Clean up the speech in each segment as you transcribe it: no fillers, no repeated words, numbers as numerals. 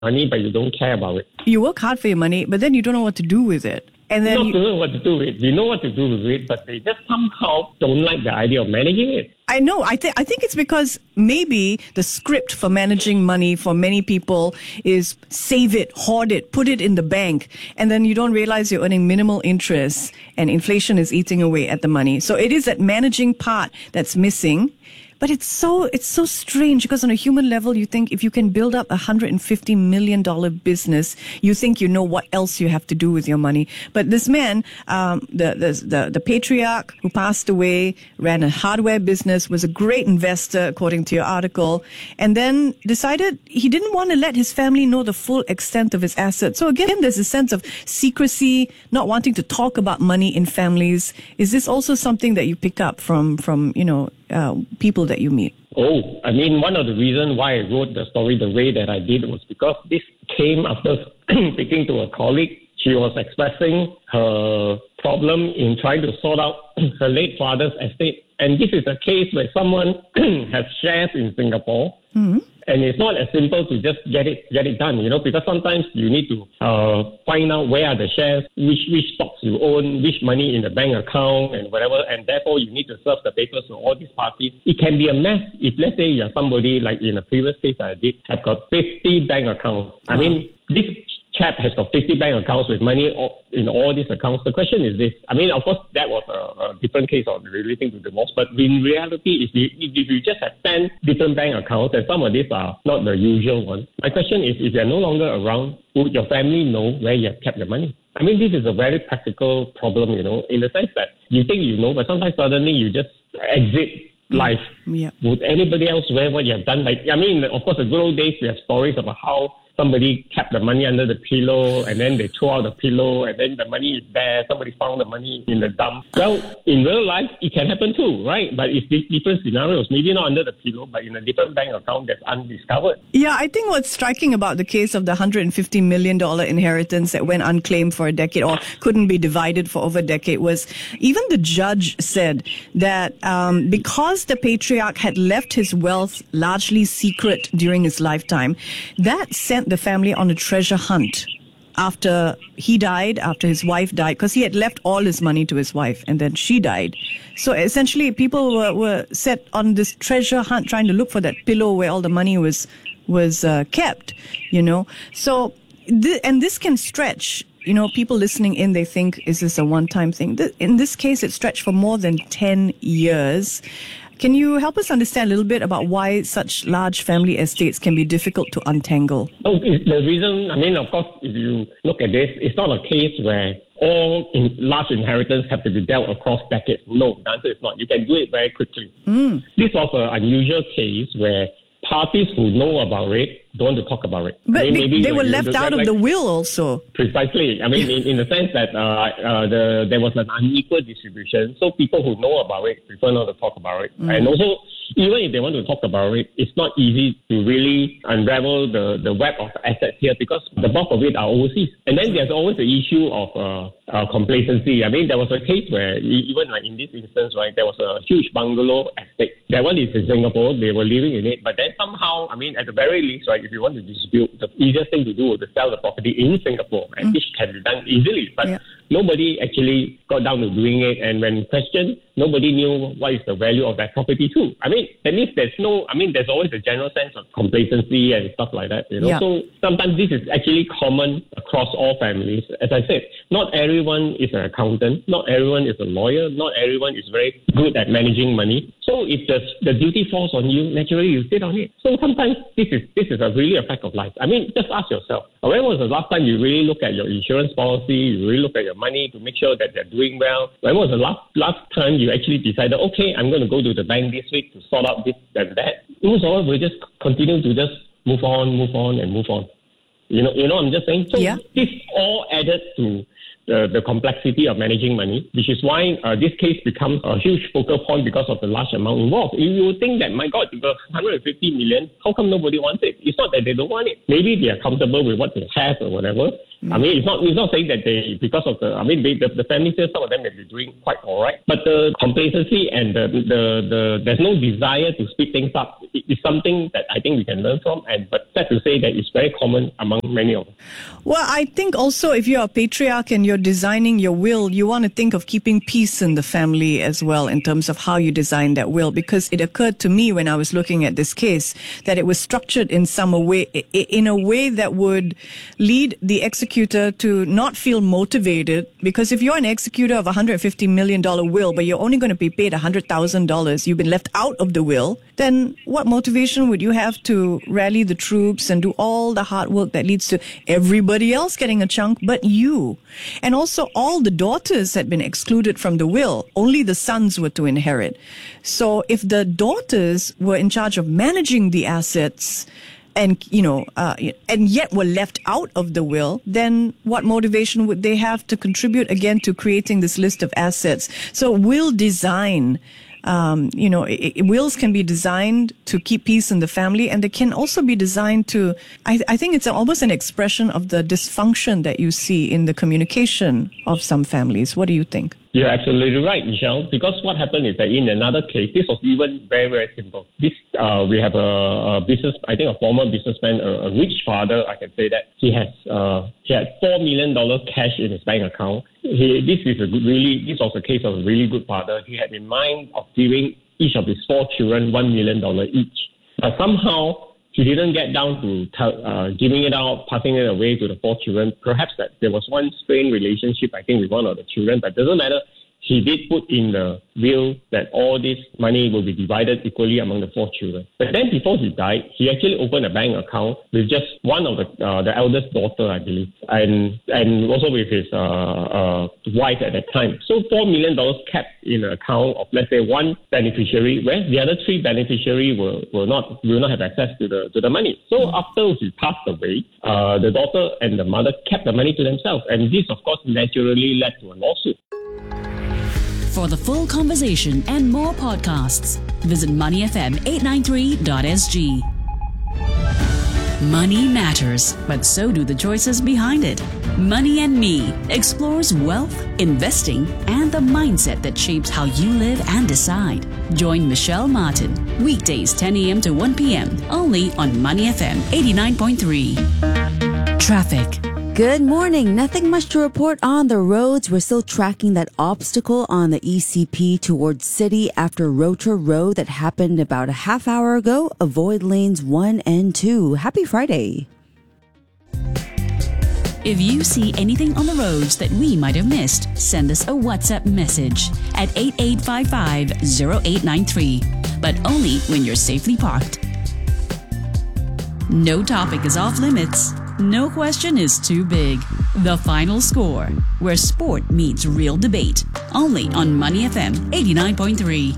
money, but you don't care about it. You work hard for your money, but then you don't know what to do with it. And then you don't know what to do with it. You know what to do with it, but they just somehow don't like the idea of managing it. I know. I think it's because maybe the script for managing money for many people is save it, hoard it, put it in the bank, and then you don't realize you're earning minimal interest and inflation is eating away at the money. So it is that managing part that's missing. But it's so strange because on a human level, you think if you can build up $150 million business, you think you know what else you have to do with your money. But this man, the patriarch who passed away, ran a hardware business, was a great investor, according to your article, and then decided he didn't want to let his family know the full extent of his assets. So again, there's a sense of secrecy, not wanting to talk about money in families. Is this also something that you pick up from people that you meet? Oh, I mean, one of the reasons why I wrote the story the way that I did was because this came after speaking to a colleague. She was expressing her problem in trying to sort out her late father's estate. And this is a case where someone has shares in Singapore. Mm-hmm. And it's not as simple to just get it done, because sometimes you need to find out where are the shares, which stocks you own, which money in the bank account and whatever, and therefore you need to serve the papers to all these parties. It can be a mess if, let's say, you're somebody like in a previous case I did, have got 50 bank accounts. I mean, this chap has got 50 bank accounts with money in all these accounts. The question is this. I mean, of course, that was a different case of relating to divorce. But in reality, if you just have 10 different bank accounts, and some of these are not the usual ones, my question is, if you're no longer around, would your family know where you have kept your money? I mean, this is a very practical problem, in the sense that you think you know, but sometimes suddenly you just exit life. Yeah. Would anybody else wear what you have done? Of course, the good old days, we have stories about how somebody kept the money under the pillow and then they throw out the pillow and then the money is there. Somebody found the money in the dump. Well, in real life, it can happen too, right? But it's different scenarios. Maybe not under the pillow, but in a different bank account that's undiscovered. Yeah, I think what's striking about the case of the $150 million inheritance that went unclaimed for a decade or couldn't be divided for over a decade was even the judge said that because the patriarch had left his wealth largely secret during his lifetime, that sent the family on a treasure hunt after he died, after his wife died, because he had left all his money to his wife and then she died. So essentially people were set on this treasure hunt trying to look for that pillow where all the money was kept, So, and this can stretch. People listening in, they think, is this a one-time thing? In this case, it stretched for more than 10 years. Can you help us understand a little bit about why such large family estates can be difficult to untangle? Oh, the reason, of course, if you look at this, it's not a case where all large inheritance have to be dealt across decades. No, the answer is not. You can do it very quickly. This was an unusual case where parties who know about it don't want to talk about it. But they were left out of the will also. Precisely. In the sense that there was an unequal distribution, so people who know about it prefer not to talk about it. And also, even if they want to talk about it, it's not easy to really unravel the web of assets here because the bulk of it are overseas. And then there's always the issue of complacency. There was a case where, even like in this instance, right, there was a huge bungalow estate. That one is in Singapore. They were living in it. But then somehow, at the very least, right, if you want to distribute, the easiest thing to do is to sell the property in Singapore, and this can be done easily. But nobody actually got down to doing it. And when questioned, nobody knew what is the value of that property too. That means there's always a general sense of complacency and stuff like that. So sometimes this is actually common across all families. As I said, not everyone is an accountant, not everyone is a lawyer, not everyone is very good at managing money. So if the duty falls on you, naturally you sit on it. So sometimes this is really a fact of life. Just ask yourself, when was the last time you really look at your insurance policy, you really look at your money to make sure that they're doing well? When was the last time you actually decided, okay, I'm going to go to the bank this week to sort out this and that? Most of us will just continue to just move on. I'm just saying. So this all added to the complexity of managing money, which is why this case becomes a huge focal point because of the large amount involved. You would think that, my God, you got 150 million, how come nobody wants it? It's not that they don't want it. Maybe they are comfortable with what they have or whatever. I mean, it's not saying that they, because of the family says some of them may be doing quite all right, but the complacency and there's no desire to speed things up is something that I think we can learn from. But sad to say that it's very common among many of us. Well, I think also if you're a patriarch and you're designing your will, you want to think of keeping peace in the family as well in terms of how you design that will, because it occurred to me when I was looking at this case that it was structured in a way that would lead the executor to not feel motivated, because if you're an executor of $150 million will, but you're only going to be paid $100,000, you've been left out of the will, then what motivation would you have to rally the troops and do all the hard work that leads to everybody else getting a chunk but you? And also all the daughters had been excluded from the will. Only the sons were to inherit. So if the daughters were in charge of managing the assets and yet were left out of the will, then what motivation would they have to contribute again to creating this list of assets? So will design, wills can be designed to keep peace in the family, and they can also be designed to, I think it's almost an expression of the dysfunction that you see in the communication of some families. What do you think? You're absolutely right, Michelle, because what happened is that in another case, this was even very, very simple. We have a former businessman, a rich father, I can say that. He had $4 million cash in his bank account. This was a case of a really good father. He had in mind of giving each of his 4 children $1 million each. But somehow, he didn't get down to giving it out, passing it away to the 4 children. Perhaps that there was one strained relationship, I think, with one of the children, but it doesn't matter. He did put in the will that all this money will be divided equally among the 4 children. But then before he died, he actually opened a bank account with just one of the eldest daughter, I believe, and also with his wife at that time. So $4 million kept in an account of, let's say, one beneficiary, where the other 3 beneficiaries will not have access to the money. So after he passed away, the daughter and the mother kept the money to themselves, and this, of course, naturally led to a lawsuit. For the full conversation and more podcasts, visit moneyfm893.sg. Money matters, but so do the choices behind it. Money and Me explores wealth, investing, and the mindset that shapes how you live and decide. Join Michelle Martin, weekdays 10 a.m. to 1 p.m. only on Money FM 89.3. Traffic. Good morning. Nothing much to report on the roads. We're still tracking that obstacle on the ECP towards City after Rotor Road that happened about a half hour ago. Avoid lanes 1 and 2. Happy Friday. If you see anything on the roads that we might have missed, send us a WhatsApp message at 8855-0893, but only when you're safely parked. No topic is off limits. No question is too big. The Final Score, where sport meets real debate. Only on Money FM 89.3.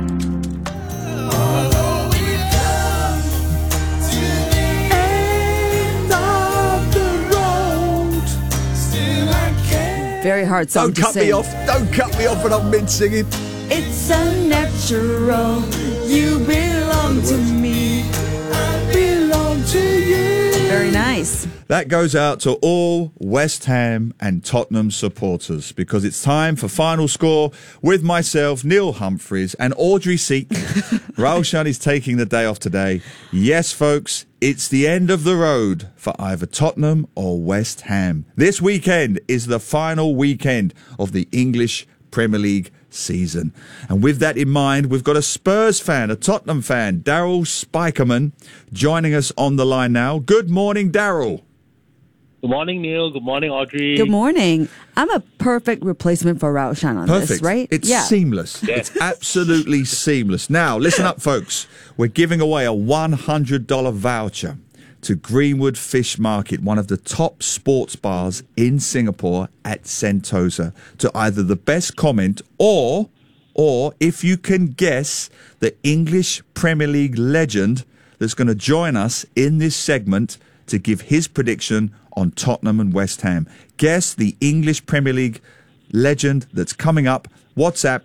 Very hard song to sing. Don't cut me off when I'm mid-singing. It's unnatural. You belong to me. I belong to you. Very nice. That goes out to all West Ham and Tottenham supporters, because it's time for Final Score with myself, Neil Humphreys, and Audrey Seek. Raushan is taking the day off today. Yes, folks, it's the end of the road for either Tottenham or West Ham. This weekend is the final weekend of the English Premier League season. And with that in mind, we've got a Spurs fan, a Tottenham fan, Daryl Spikerman, joining us on the line now. Good morning, Daryl. Good morning, Neil. Good morning, Audrey. Good morning. I'm a perfect replacement for Raushan on this, right? It's seamless. Yes. It's absolutely seamless. Now, listen up, folks. We're giving away a $100 voucher to Greenwood Fish Market, one of the top sports bars in Singapore at Sentosa, to either the best comment or if you can guess the English Premier League legend that's going to join us in this segment to give his prediction on Tottenham and West Ham. Guess the English Premier League legend that's coming up. WhatsApp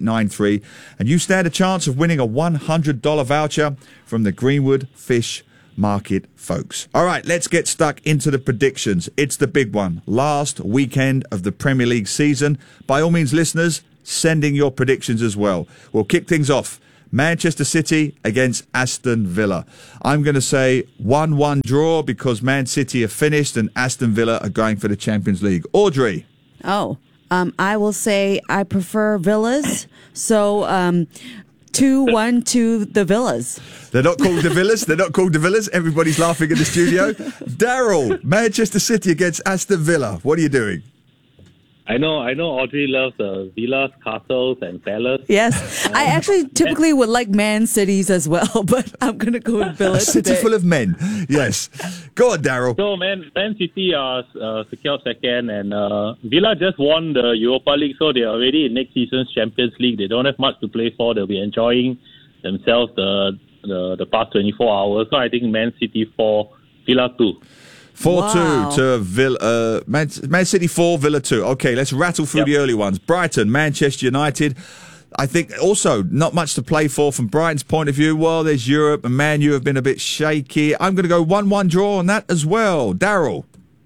88550893, and you stand a chance of winning a $100 voucher from the Greenwood Fish market, folks. All right, let's get stuck into the predictions. It's the big one. Last weekend of the Premier League season. By all means, listeners, send in your predictions as well. We'll kick things off. Manchester City against Aston Villa. I'm going to say 1-1 draw because Man City are finished and Aston Villa are going for the Champions League. Audrey. I will say I prefer Villas. So, 2-1 to the Villas. They're not called the Villas. They're not called the Villas. Everybody's laughing in the studio. Daryl, Manchester City against Aston Villa. What are you doing? I know Audrey loves villas, castles, and palace. Yes. I actually typically would like Man Cities as well, but I'm going to go with Villa A city today. full of men. Yes. Go on, Daryl. So, Man City are secured second, and Villa just won the Europa League, so they're already in next season's Champions League. They don't have much to play for. They'll be enjoying themselves the past 24 hours. So I think Man City 4, Villa 2. 4-2 to Villa. Man City 4, Villa 2. Okay, let's rattle through the early ones. Brighton, Manchester United. I think also not much to play for from Brighton's point of view. Well, there's Europe and Man U have been a bit shaky. I'm going to go 1-1 draw on that as well. Daryl.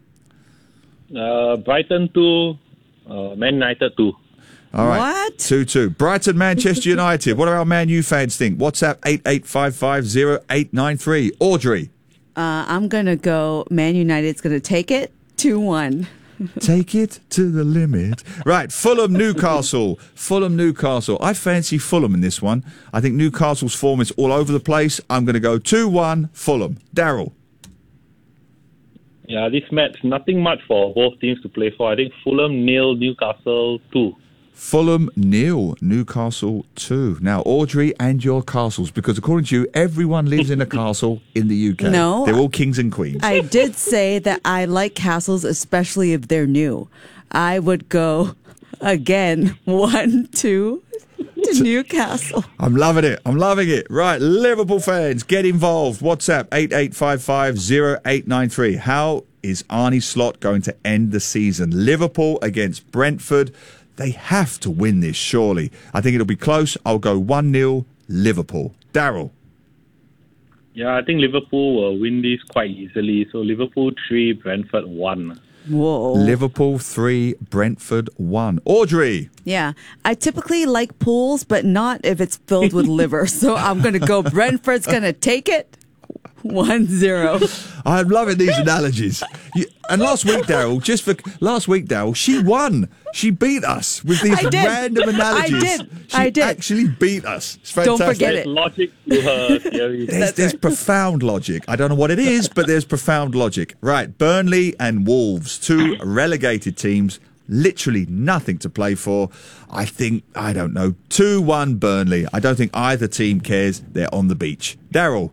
Brighton 2, Man United 2. All right. What? 2-2. Brighton, Manchester United. What do our Man U fans think? WhatsApp 88550893. Audrey. I'm going to go Man United's going to take it 2-1. Take it to the limit. Right, Fulham, Newcastle. I fancy Fulham in this one. I think Newcastle's form is all over the place. I'm going to go 2-1 Fulham. Daryl. Yeah, this match, nothing much for both teams to play for. I think Fulham 0, Newcastle 2. Fulham 0, Newcastle 2. Now, Audrey and your castles, because according to you, everyone lives in a castle in the UK. No. They're all kings and queens. I did say that I like castles, especially if they're new. I would go again 1-2 to Newcastle. I'm loving it. Right, Liverpool fans, get involved. WhatsApp 88550893. How is Arne Slot going to end the season? Liverpool against Brentford. They have to win this, surely. I think it'll be close. I'll go 1-0 Liverpool. Daryl. Yeah, I think Liverpool will win this quite easily. So Liverpool 3, Brentford 1. Whoa. Liverpool 3, Brentford 1. Audrey. Yeah. I typically like pools, but not if it's filled with liver. So I'm going to go Brentford's going to take it 1-0. I'm loving these analogies. And last week, Daryl, she won. She beat us with these random analogies. I did. She actually beat us. It's fantastic. Don't forget There's it. logic to her theory. There's profound logic. I don't know what it is, but there's profound logic. Right, Burnley and Wolves, two relegated teams, literally nothing to play for. I think, 2-1 Burnley. I don't think either team cares. They're on the beach. Daryl.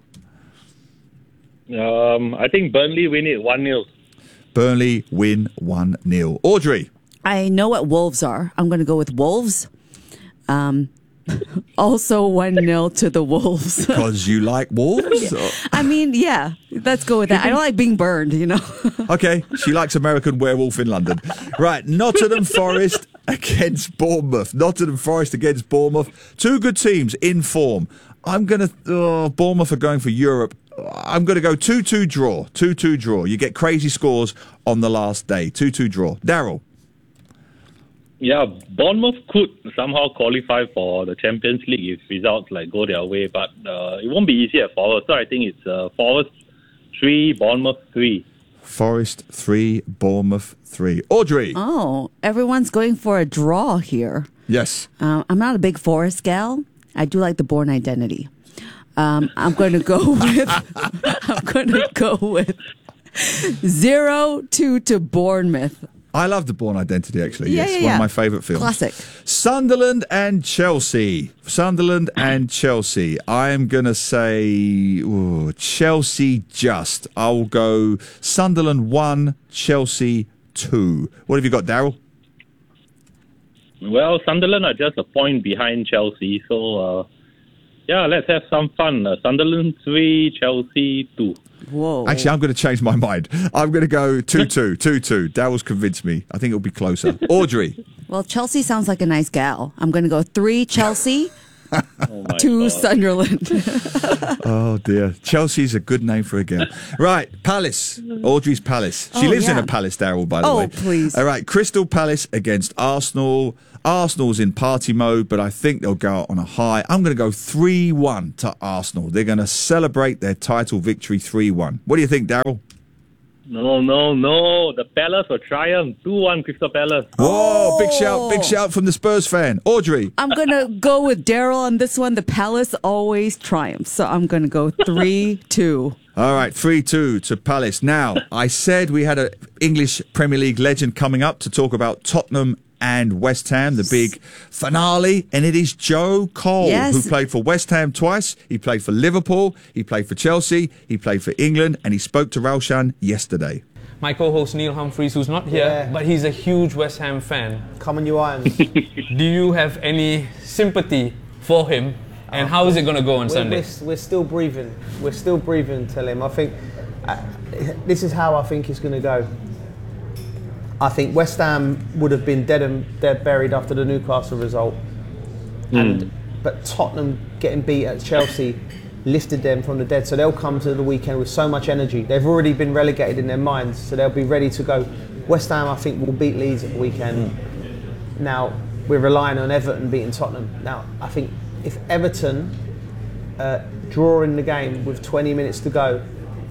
I think Burnley win it 1-0. Burnley win 1-0. Audrey. I know what Wolves are. I'm going to go with Wolves. Also 1-0 to the Wolves. Because you like Wolves? Yeah. I mean, yeah, let's go with that. I don't like being burned, Okay, she likes American Werewolf in London. Right, Nottingham Forest against Bournemouth. Two good teams in form. Bournemouth are going for Europe. I'm going to go 2-2 draw. 2-2 draw. You get crazy scores on the last day. 2-2 draw. Daryl. Yeah, Bournemouth could somehow qualify for the Champions League if results go their way, but it won't be easy at Forest. So I think it's Forest 3, Bournemouth 3. Forest 3, Bournemouth 3. Audrey. Oh, everyone's going for a draw here. Yes. I'm not a big Forest gal. I do like the Bourne Identity. I'm going to go with 0-2 to Bournemouth. I love the Bourne Identity, actually. Yes, one of my favourite films. Classic. Sunderland and Chelsea. I am going to say Chelsea just. I'll go Sunderland 1, Chelsea 2. What have you got, Daryl? Well, Sunderland are just a point behind Chelsea, so let's have some fun. Sunderland 3, Chelsea 2. Whoa. Actually, I'm going to change my mind. I'm going to go 2-2. 2-2. Daryl's convinced me. I think it'll be closer. Audrey. Well, Chelsea sounds like a nice gal. I'm going to go 3 Chelsea, Oh my To God. Sunderland. Oh dear. Chelsea's a good name for a game. Right, Palace. Audrey's Palace. She Oh, lives in yeah. a palace, Daryl, by the way. Oh, please. All right, Crystal Palace against Arsenal. Arsenal's in party mode, but I think they'll go out on a high. I'm going to go 3-1 to Arsenal. They're going to celebrate their title victory 3-1. What do you think, Daryl? No. The Palace will triumph. 2-1 Crystal Palace. Whoa, big shout from the Spurs fan. Audrey. I'm going to go with Daryl on this one. The Palace always triumphs. So I'm going to go 3-2. All right, 3-2 to Palace. Now, I said we had an English Premier League legend coming up to talk about Tottenham and West Ham, the big finale, and it is Joe Cole, Yes. who played for West Ham twice. He played for Liverpool, he played for Chelsea, he played for England, and he spoke to Raushan yesterday. My co-host Neil Humphreys, who's not here, but he's a huge West Ham fan. Come on, you Irons. Do you have any sympathy for him? And how is it going to go on Sunday? We're still breathing. We're still breathing, tell him. I think this is how I think it's going to go. I think West Ham would have been dead buried after the Newcastle result. But Tottenham getting beat at Chelsea lifted them from the dead. So they'll come to the weekend with so much energy. They've already been relegated in their minds, so they'll be ready to go. West Ham, I think, will beat Leeds at the weekend. Now, we're relying on Everton beating Tottenham. Now, I think if Everton draw in the game with 20 minutes to go,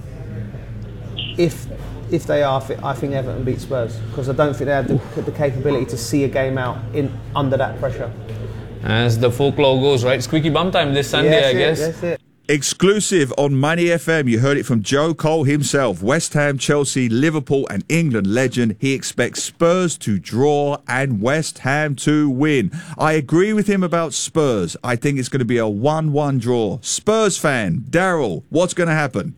if they are fit, I think Everton beat Spurs, because I don't think they have the capability to see a game out under that pressure. As the folklore goes, right? Squeaky bum time this Sunday, I guess. That's it. Exclusive on Money FM. You heard it from Joe Cole himself. West Ham, Chelsea, Liverpool and England legend. He expects Spurs to draw and West Ham to win. I agree with him about Spurs. I think it's going to be a 1-1 draw. Spurs fan, Daryl, what's going to happen?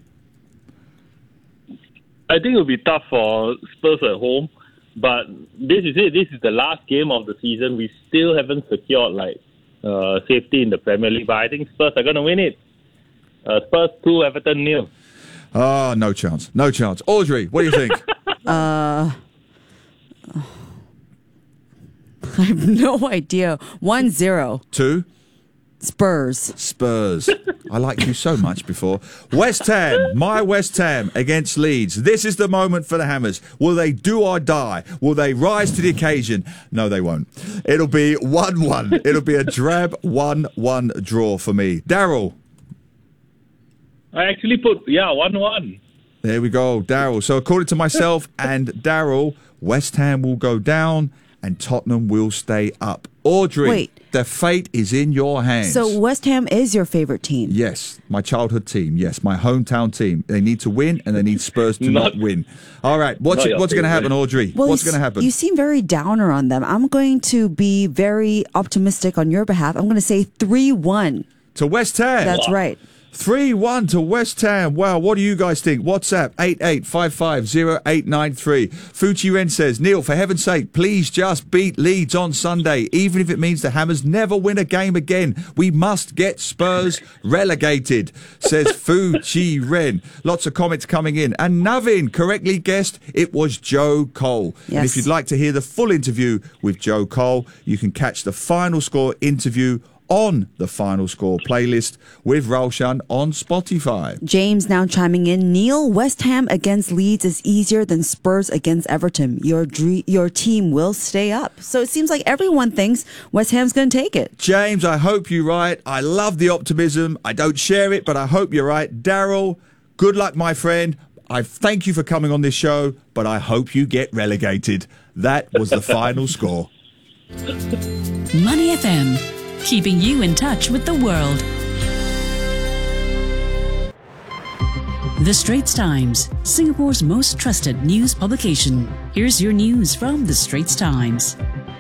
I think it'll be tough for Spurs at home, but this is it. This is the last game of the season. We still haven't secured safety in the Premier League, but I think Spurs are going to win it. Spurs 2, Everton 0. Oh, no chance. No chance. Audrey, what do you think? I have no idea. 1-0. 2? Spurs. I liked you so much before. West Ham, my West Ham against Leeds. This is the moment for the Hammers. Will they do or die? Will they rise to the occasion? No, they won't. It'll be 1-1. It'll be a drab 1-1 draw for me. Daryl. I actually put 1-1. There we go, Daryl. So according to myself and Daryl, West Ham will go down and Tottenham will stay up. Audrey, Wait. the fate is in your hands. So West Ham is your favorite team? Yes, my childhood team. Yes, my hometown team. They need to win and they need Spurs to not win. All right, what's going to happen, Audrey? Well, what's going to happen? You seem very downer on them. I'm going to be very optimistic on your behalf. I'm going to say 3-1. To West Ham. That's right. 3-1 to West Ham. Wow, what do you guys think? WhatsApp 88550893. Fuchi Ren says, Neil, for heaven's sake, please just beat Leeds on Sunday, even if it means the Hammers never win a game again. We must get Spurs relegated, says Fuchi Ren. Lots of comments coming in. And Navin correctly guessed it was Joe Cole. Yes. And if you'd like to hear the full interview with Joe Cole, you can catch the Final Score interview on the Final Score playlist with Raushan on Spotify. James now chiming in. Neil, West Ham against Leeds is easier than Spurs against Everton. Your team will stay up. So it seems like everyone thinks West Ham's going to take it. James, I hope you're right. I love the optimism. I don't share it, but I hope you're right. Daryl, good luck, my friend. I thank you for coming on this show, but I hope you get relegated. That was the Final Score. Money FM, keeping you in touch with the world. The Straits Times, Singapore's most trusted news publication. Here's your news from The Straits Times.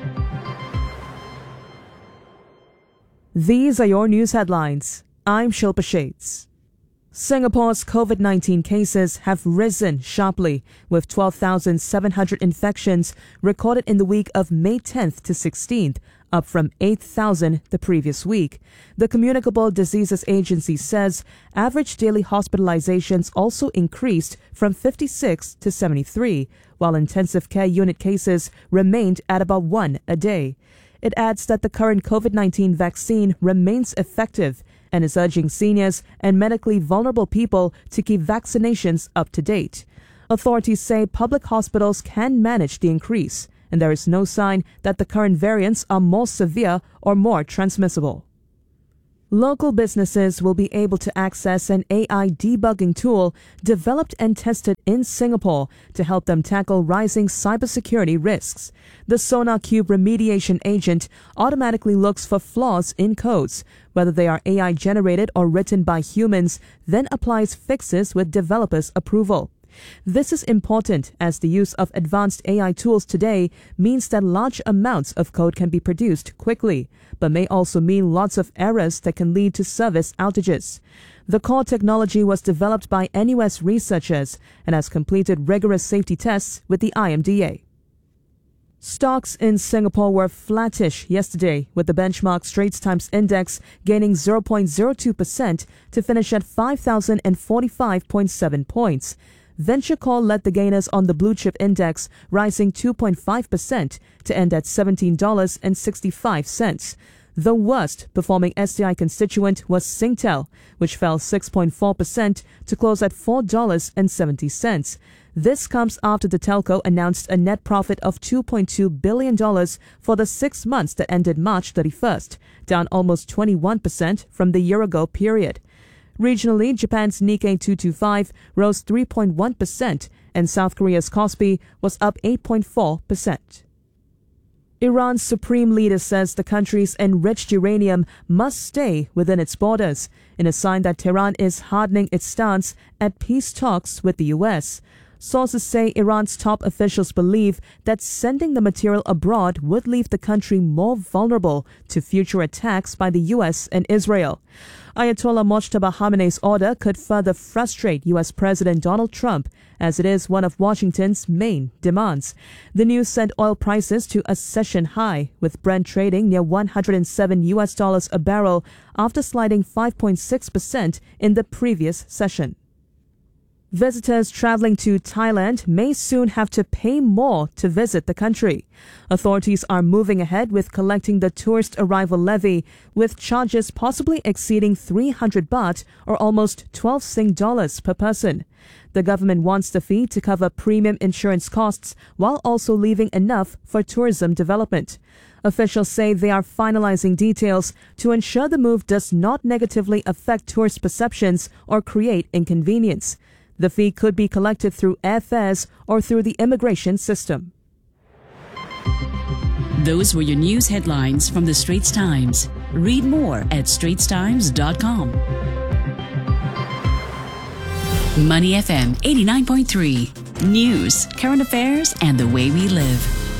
These are your news headlines. I'm Shilpa Shades. Singapore's COVID-19 cases have risen sharply, with 12,700 infections recorded in the week of May 10th to 16th, up from 8,000 the previous week. The Communicable Diseases Agency says average daily hospitalizations also increased from 56 to 73, while intensive care unit cases remained at about 1 a day. It adds that the current COVID-19 vaccine remains effective and is urging seniors and medically vulnerable people to keep vaccinations up to date. Authorities say public hospitals can manage the increase, and there is no sign that the current variants are more severe or more transmissible. Local businesses will be able to access an AI debugging tool developed and tested in Singapore to help them tackle rising cybersecurity risks. The SonarQube remediation agent automatically looks for flaws in codes, whether they are AI generated or written by humans, then applies fixes with developers' approval. This is important as the use of advanced AI tools today means that large amounts of code can be produced quickly, but may also mean lots of errors that can lead to service outages. The core technology was developed by NUS researchers and has completed rigorous safety tests with the IMDA. Stocks in Singapore were flattish yesterday, with the benchmark Straits Times Index gaining 0.02% to finish at 5,045.7 points. VentureCall led the gainers on the Blue Chip Index, rising 2.5% to end at $17.65. The worst performing STI constituent was Singtel, which fell 6.4% to close at $4.70. This comes after the telco announced a net profit of $2.2 billion for the 6 months that ended March 31st, down almost 21% from the year-ago period. Regionally, Japan's Nikkei 225 rose 3.1% and South Korea's Kospi was up 8.4%. Iran's supreme leader says the country's enriched uranium must stay within its borders, in a sign that Tehran is hardening its stance at peace talks with the U.S. Sources say Iran's top officials believe that sending the material abroad would leave the country more vulnerable to future attacks by the U.S. and Israel. Ayatollah Mojtaba Khamenei's order could further frustrate U.S. President Donald Trump, as it is one of Washington's main demands. The news sent oil prices to a session high, with Brent trading near $107 a barrel after sliding 5.6% in the previous session. Visitors traveling to Thailand may soon have to pay more to visit the country. Authorities are moving ahead with collecting the tourist arrival levy, with charges possibly exceeding 300 baht or almost 12 Sing dollars per person. The government wants the fee to cover premium insurance costs while also leaving enough for tourism development. Officials say they are finalizing details to ensure the move does not negatively affect tourist perceptions or create inconvenience. The fee could be collected through airfares or through the immigration system. Those were your news headlines from the Straits Times. Read more at straitstimes.com. Money FM 89.3. News, current affairs, and the way we live.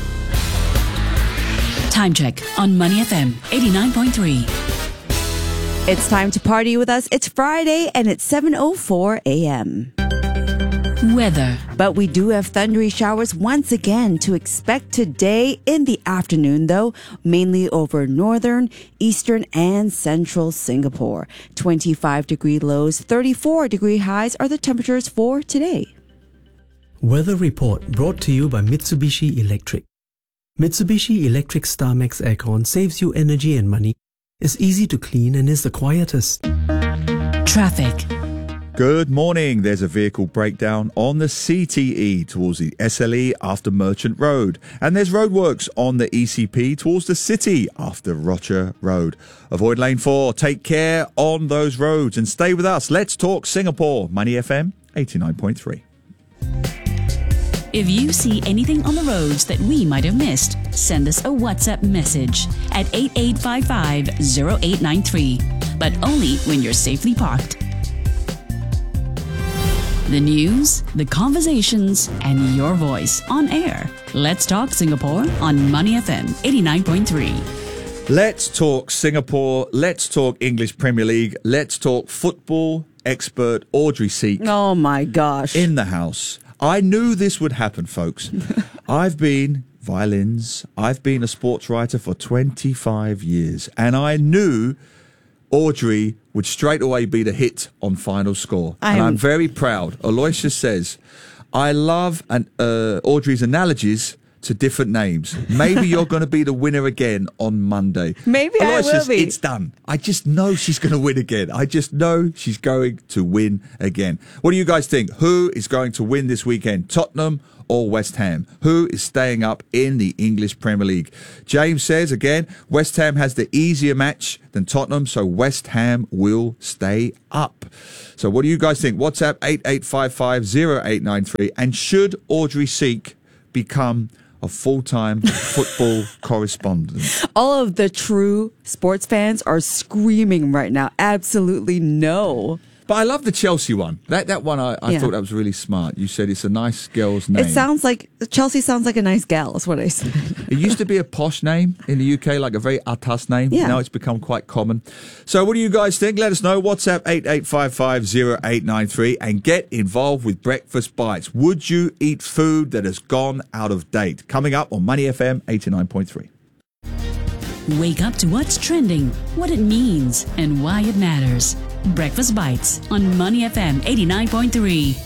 Time check on Money FM 89.3. It's time to party with us. It's Friday and it's 7:04 a.m. Weather. But we do have thundery showers once again to expect today in the afternoon, though, mainly over northern, eastern, and central Singapore. 25-degree lows, 34-degree highs are the temperatures for today. Weather report brought to you by Mitsubishi Electric. Mitsubishi Electric StarMax Aircon saves you energy and money, is easy to clean, and is the quietest. Traffic. Good morning. There's a vehicle breakdown on the CTE towards the SLE after Merchant Road. And there's roadworks on the ECP towards the city after Rocher Road. Avoid lane 4. Take care on those roads and stay with us. Let's talk Singapore. Money FM 89.3. If you see anything on the roads that we might have missed, send us a WhatsApp message at 8855-0893. But only when you're safely parked. The news, the conversations, and your voice on air. Let's talk Singapore on Money FM 89.3. Let's talk Singapore. Let's talk English Premier League. Let's talk football expert Audrey Seek. Oh my gosh. In the house. I knew this would happen, folks. I've been a sports writer for 25 years, and I knew Audrey would straight away be the hit on Final Score. I'm very proud. Aloysius says, I love Audrey's analogies to different names. Maybe you're going to be the winner again on Monday. Maybe I Aloysius, will be. It's done. I just know she's going to win again. I just know she's going to win again. What do you guys think? Who is going to win this weekend? Tottenham or West Ham? Who is staying up in the English Premier League? James says, again, West Ham has the easier match than Tottenham, so West Ham will stay up. So what do you guys think? WhatsApp 88550893. And should Audrey Seek become a full-time football correspondent? All of the true sports fans are screaming right now. Absolutely no. But I love the Chelsea one. That one, I Yeah. thought that was really smart. You said it's a nice girl's name. It sounds like Chelsea sounds like a nice gal, is what I said. It used to be a posh name in the UK, like a very atas name. Yeah. Now it's become quite common. So what do you guys think? Let us know. WhatsApp 88550893 and get involved with Breakfast Bites. Would you eat food that has gone out of date? Coming up on Money FM 89.3. Wake up to what's trending, what it means, and why it matters. Breakfast Bites on Money FM 89.3.